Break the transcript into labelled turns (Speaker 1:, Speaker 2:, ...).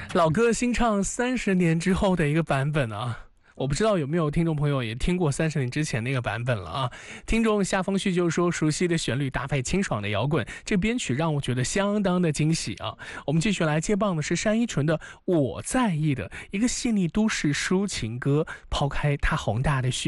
Speaker 1: 老歌新唱30年之后的一个版本啊。我不知道有没有听众朋友也听过30年之前那个版本了啊？听众下封序就说，熟悉的旋律搭配清爽的摇滚，这编曲让我觉得相当的惊喜啊！我们继续来接棒的是单依纯的《我在意的》，一个细腻都市抒情歌，抛开它宏大的叙